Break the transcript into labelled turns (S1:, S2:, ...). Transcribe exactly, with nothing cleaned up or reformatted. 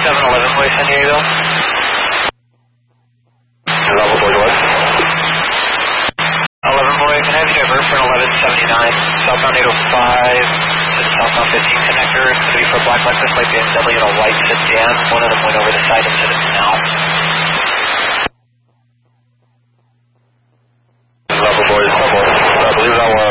S1: seven eleven boy, San Diego.
S2: Level boy, what?
S1: eleven boy, can I have you divert for an eleven seventy-nine, southbound eight oh five to the southbound fifteen connector? It's going to be for Black Lexus, like B M W and a white sedan. One of them went over the side instead of now.
S2: Level boys, level. I believe that was